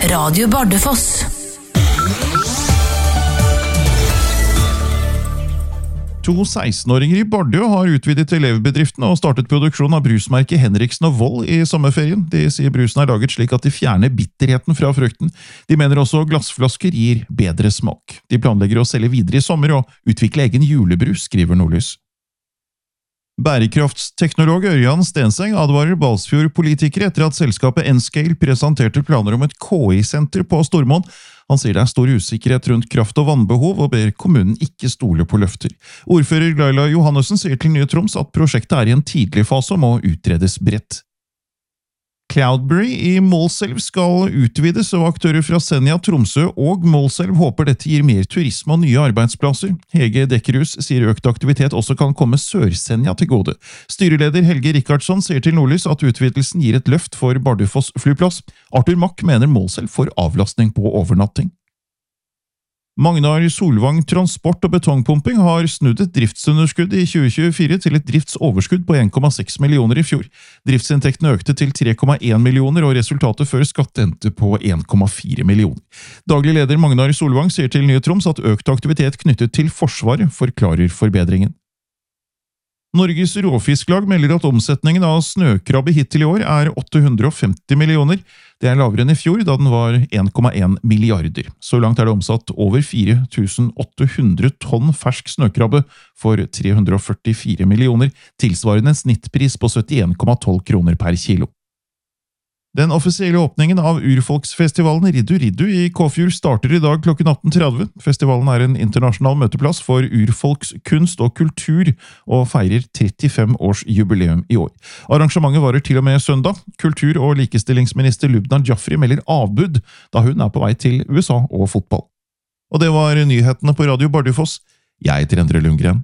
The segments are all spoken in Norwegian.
Radio Bardufoss. To 16-åringer i Bardu har utvidet elevbedriften og startet produksjon av brusmerket Henriksen og Vold i sommerferien. De sier brusen er laget slik at de fjerner bitterheten fra frukten. De mener også glassflasker gir bedre smak. De planlegger å selge videre i sommer og utvikle egen julebrus, skriver Nordlys. Bærekraftsteknolog Ørjan Stenseng advarer Balsfjord-politikere etter at selskapet Nscale presenterte planer om et KI-senter på Stormoen. Han sier det er stor usikkerhet rundt kraft- og vannbehov og ber kommunen ikke stole på løfter. Ordfører Laila Johannessen sier til Nye Troms at prosjektet er i en tidlig fase og må utredes bredt. Cloudberry i Målselv skal utvides, og aktører fra Senja, Tromsø og Målselv håper dette gir mer turisme og nye arbeidsplasser. Hege Dekkerhus sier økt aktivitet også kan komme Sør-Senja til gode. Styreleder Helge Rikhardsson sier til Nordlys at utvidelsen gir et løft for Bardufoss flyplass. Arthur Mack mener Målselv får avlastning på overnatting. Magnar Solvang Transport og Betongpumping har snudd et driftsunderskudd i 2024 til et driftsoverskudd på 1,6 millioner i fjor. Driftsinntektene økte til 3,1 millioner, og resultatet før skatt endte på 1,4 millioner. Daglig leder Magnar Solvang sier til Nye Troms at økt aktivitet knyttet til Forsvaret forklarer forbedringen. Norges Råfisklag melder at omsetningen av snøkrabbe hittil i år er 850 millioner. Det er lavere enn i fjor, da den var 1,1 milliarder. Så langt er det omsatt over 4.800 tonn fersk snøkrabbe for 344 millioner, tilsvarende en snittpris på 71,12 kroner per kilo. Den offisielle åpningen av Urfolksfestivalen Riddu Riddu i Kåfjord starter i dag klokken 18:30. Festivalen er en internasjonal møteplass for urfolks kunst og kultur, og feirer 35 års jubileum i år. Arrangementet varer til og med søndag. Kultur- og likestillingsminister Lubna Jaffri melder avbud, da hun er på vei til USA og fotball. Og det var nyhetene på Radio Bardufoss. Jeg heter Endre Lundgren.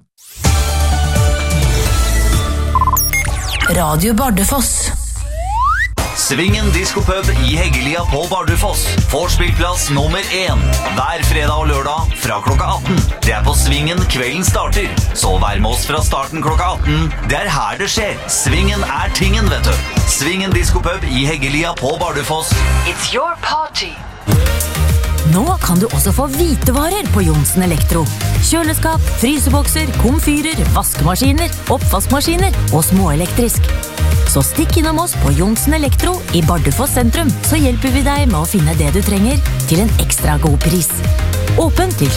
Radio Bardufoss. Svingen Diskopub i Heggelia på Bardufoss. Vorspielplass nummer 1. Hver fredag og lørdag fra klokka 18. Det er på Svingen kvelden starter. Så vær med oss fra starten klokka 18. Det er her det skjer. Svingen er tingen, vet du. Svingen Diskopub i Heggelia på Bardufoss. It's your party. Nå kan du også få hvitevarer på Johnsen Elektro. Kjøleskap, frysebokser, komfyrer, vaskemaskiner, oppvaskmaskiner og småelektrisk. Så stikk innom oss på Johnsen Elektro i Bardufoss sentrum, så hjelper vi deg med å finne det du trenger til en ekstra god pris. Åpen til